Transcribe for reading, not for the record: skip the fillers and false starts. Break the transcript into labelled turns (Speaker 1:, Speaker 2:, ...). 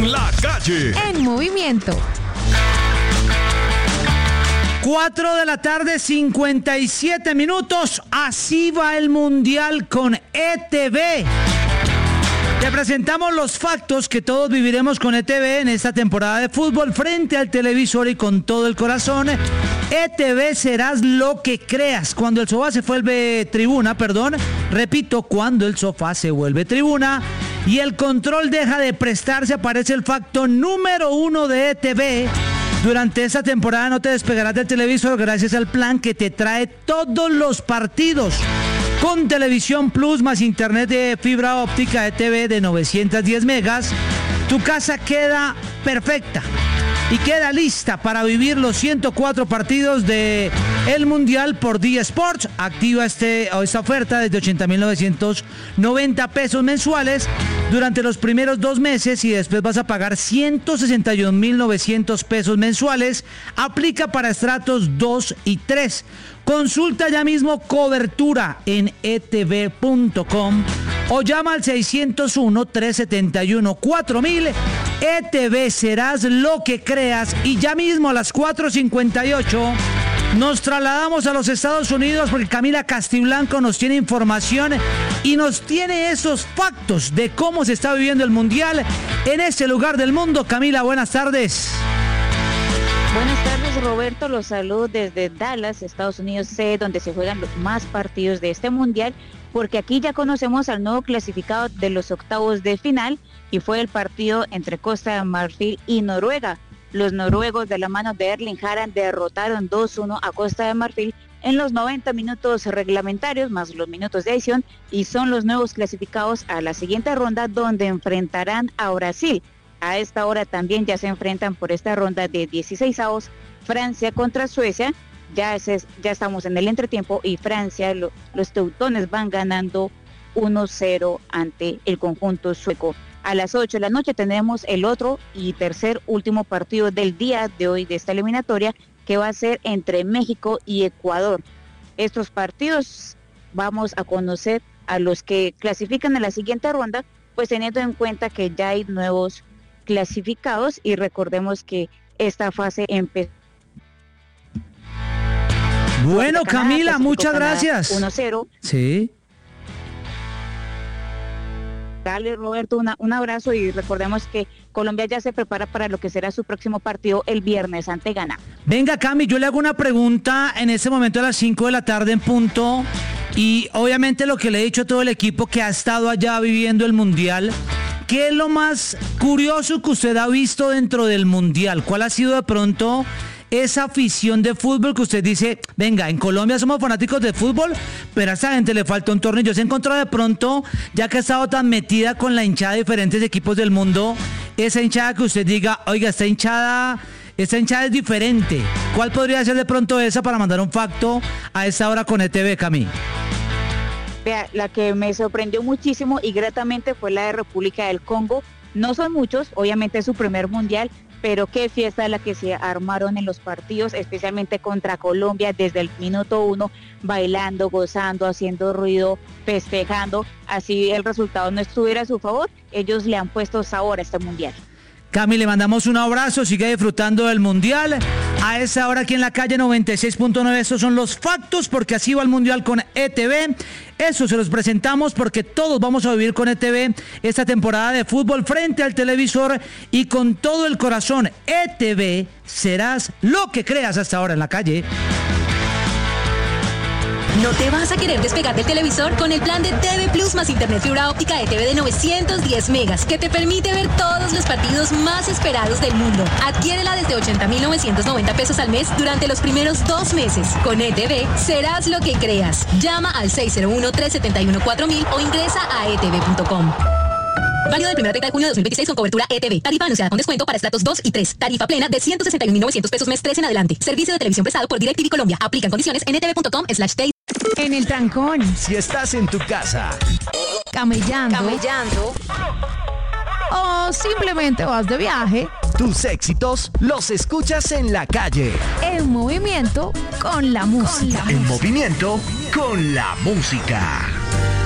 Speaker 1: La Calle.
Speaker 2: En movimiento.
Speaker 3: 4 de la tarde, 57 minutos. Así va el Mundial con ETV. Te presentamos los factos que todos viviremos con ETV en esta temporada de fútbol frente al televisor y con todo el corazón. ETV serás lo que creas. Cuando el sofá se vuelve tribuna, repito, cuando el sofá se vuelve tribuna y el control deja de prestarse, aparece el facto número 1 de ETV. Durante esta temporada no te despegarás del televisor gracias al plan que te trae todos los partidos. Con Televisión Plus más internet de fibra óptica ETV de 910 megas, tu casa queda perfecta y queda lista para vivir los 104 partidos de el Mundial por D Sports. Activa esta oferta desde 80.990 pesos mensuales durante los primeros 2 meses y después vas a pagar 161.900 pesos mensuales. Aplica para estratos 2 y 3. Consulta ya mismo cobertura en etv.com o llama al 601-371-4000. ETV serás lo que creas. Y ya mismo a las 4:58 nos trasladamos a los Estados Unidos porque Camila Castiblanco nos tiene información y nos tiene esos factos de cómo se está viviendo el Mundial en este lugar del mundo. Camila, buenas tardes.
Speaker 4: Buenas tardes, Roberto. Los saludo desde Dallas, Estados Unidos, donde se juegan los más partidos de este Mundial, porque aquí ya conocemos al nuevo clasificado de los octavos de final y fue el partido entre Costa de Marfil y Noruega. Los noruegos de la mano de Erling Haaland derrotaron 2-1 a Costa de Marfil en los 90 minutos reglamentarios más los minutos de adición y son los nuevos clasificados a la siguiente ronda donde enfrentarán a Brasil. A esta hora también ya se enfrentan por esta ronda de 16avos Francia contra Suecia. Ya estamos en el entretiempo y Francia, los teutones van ganando 1-0 ante el conjunto sueco. A las 8 de la noche tenemos el otro y tercer último partido del día de hoy de esta eliminatoria, que va a ser entre México y Ecuador. Estos partidos vamos a conocer a los que clasifican a la siguiente ronda, pues teniendo en cuenta que ya hay nuevos clasificados y recordemos que esta fase empezó.
Speaker 3: Bueno, Camila, muchas gracias.
Speaker 4: 1-0.
Speaker 3: Sí.
Speaker 4: Dale, Roberto, un abrazo y recordemos que Colombia ya se prepara para lo que será su próximo partido el viernes ante Ghana.
Speaker 3: Venga, Cami, yo le hago una pregunta en este momento a las 5 de la tarde en punto y obviamente lo que le he dicho a todo el equipo que ha estado allá viviendo el Mundial. ¿Qué es lo más curioso que usted ha visto dentro del Mundial? ¿Cuál ha sido de pronto esa afición de fútbol que usted dice, venga, en Colombia somos fanáticos de fútbol, pero a esa gente le falta un tornillo? ¿Se encontró de pronto, ya que ha estado tan metida con la hinchada de diferentes equipos del mundo, esa hinchada que usted diga, oiga, esta hinchada es diferente? ¿Cuál podría ser de pronto esa para mandar un facto a esta hora con ETV, Cami?
Speaker 4: Vea, la que me sorprendió muchísimo y gratamente fue la de República del Congo. No son muchos, obviamente es su primer mundial, pero qué fiesta la que se armaron en los partidos, especialmente contra Colombia, desde el minuto 1, bailando, gozando, haciendo ruido, festejando. Así el resultado no estuviera a su favor, ellos le han puesto sabor a este mundial.
Speaker 3: Cami, le mandamos un abrazo, sigue disfrutando del Mundial. A esa hora aquí en La Calle 96.9, estos son los factos, porque así va el Mundial con ETV. Eso se los presentamos porque todos vamos a vivir con ETV esta temporada de fútbol frente al televisor y con todo el corazón. ETV, serás lo que creas hasta ahora en La Calle.
Speaker 5: ¿No te vas a querer despegar del televisor? Con el plan de TV Plus más internet fibra óptica ETV de 910 megas, que te permite ver todos los partidos más esperados del mundo. Adquiérela desde 80.990 pesos al mes durante los primeros 2 meses. Con ETV, serás lo que creas. Llama al 601-371-4000 o ingresa a etv.com. Válido del 1 de junio de 2026 con cobertura ETV. Tarifa anunciada con descuento para estratos 2 y 3. Tarifa plena de 161.900 pesos mes 3 en adelante. Servicio de televisión prestado por DirecTV Colombia. Aplican condiciones en etv.com/day.
Speaker 2: En el trancón.
Speaker 1: Si estás en tu casa,
Speaker 2: Camellando. O simplemente vas de viaje.
Speaker 1: tus éxitos los escuchas en La Calle.
Speaker 2: En movimiento con la música.
Speaker 1: En movimiento con la música.